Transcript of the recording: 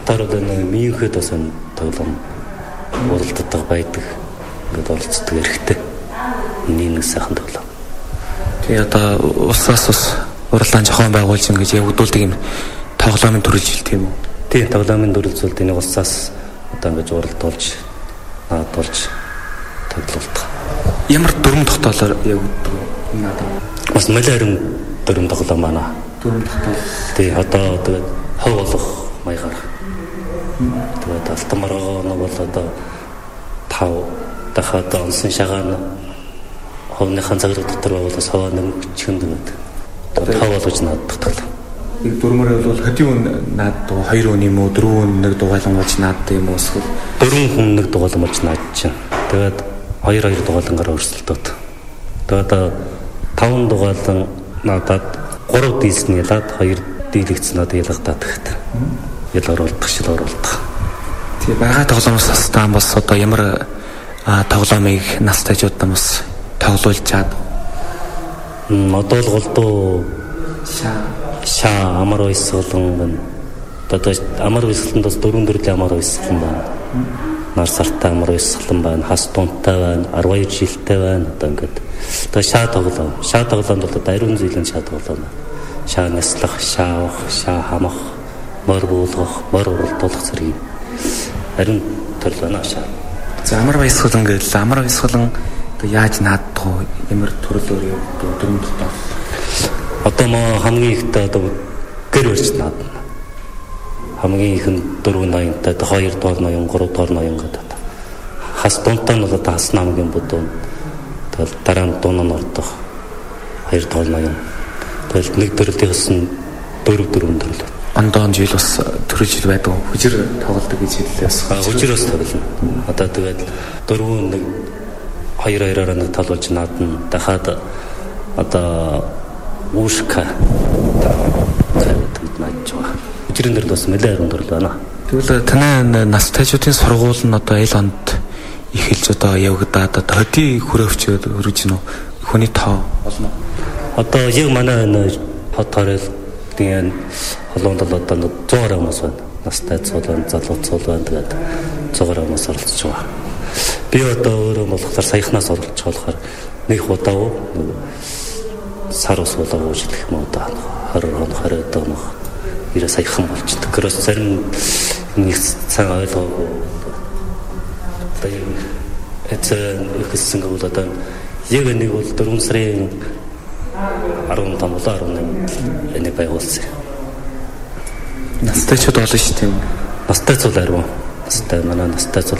Тарууд минхэд бас энэ тоглоом уралддаг байдаг. Ингээд оролцдог эрэхтэй. Нэг сайхан тоглоом. Тэгээ одоо улсаас ус уралдаан зохион байгуулж ингэж явагдуулдаг юм тоглоомын төрөлжилт юм уу? Тийм, тоглоомын төрөлжилт энийг улсаас одоо ингэж уралдуулж наадуулж тоглолдог. Ямар дүрм тогтоолоор явагддаг юм надад? Бас нэлээд дүрм тоглоом байна. Дүрм тогтоол. Тийм, одоо тэгээд хов болох маягаар. Тэгээд алтан маргаа нэг бол одоо 5 дахиад онсон шагаан ховныхан цаглаг дотор байгуулсан хаваа нэмчихэн дээд. Тэгээд 5 болгож нааддаг тоглоом. Нэг дүрмээр бол хөдийн наад 2 хүн юм уу 4 хүн нэг дугаалангаж нааддаг юм уу эсвэл 4 хүн нэг дугаалангаж наадж чинь. Тэгээд 2 дугаалангаар өрсөлдөд. Тэгээд 5 дугаалан надад 3 дийлсэн ялаад 2 дийлэгдсэн надад ялгадаад гэхт. Ял оруулах шил оруулах. Тэгээ байгаа тоглоомоос тастан бас одоо ямар тоглоомыг настайжууд нас тоглуулж чад. Одоо л голдуу шаа амар ойсголон одоо амар ойсголонд бас 4 төрлийн амар ойсголон байна. Нар сартай амар ойсголон байна, хас дунтай байна, 12 жилтэй байна. Одоо ингээд одоо шаа тоглоом. Шаа тоглоомд бол ариун зүйлийн шаа тоглоом. Шаа наслах, шаа авах, шаа хамах, мор буулгах, мор уралдуулах зэрэг ариун төрөл байна шаа. За амар ойсголон гэдэг амар ойсголон одоо яаж нааддаг вэ? Ямар төрлөөр явдаг дүрм дотор? Одоо хамгийн ихтэй одоо гэр барьж наадна. Хамгийн их нь 480-тай, 2 дугаар ноён, 3 дугаар ноён гэдэг. Хас дунтай нь бол одоо хас намгийн бүдүүн. Тэгэл дараа нь дуун нь ордог 2 дугаар ноён. Тэгэл нэг төрлийнхэс нь 4 төрөл. Ондоон жил бас төрөлжил байдаг. Хүчээр тоглолдог гэж хэллээс. Хүчээр бас тоглоно. Одоо тэгээд 4 нэг 2-2-оор нэг талуулж наадна. Дахиад одоо Ушка гэдэг наадж байгаа. Хүчрэн дээр бас нэлээд ариун төрөл байна. Тэгвэл танай настайчуудын сургууль нь одоо ил онд эхэлж одоо явагдаад одоо хөдий хүрээвчөд өргөж гинөө хүний тоо болно. Одоо яг манай энэ хот харилцагын холоонд бол одоо 100 гаруй хүмүүс байна. Настай цуглаан, залуу цуглаан тэгээд 100 гаруй хүмүүс оролцож байгаа. Би одоо өөрөө болохоор саяхнаас оролцож болохоор нэг удаа сар ус болоо гэж хэлэх юм уу да 20 хоног 90 саяхан болчихдог. Гэрээс зарим нэг цаг ойлгоогүй. Одоо эцэг бол одоо яг нэг бол 4 сарын 15 болоо 18 энийг байгуулсан. Настайчуд болно шүү дээ. Настай цул ариун. Настай манай настай цул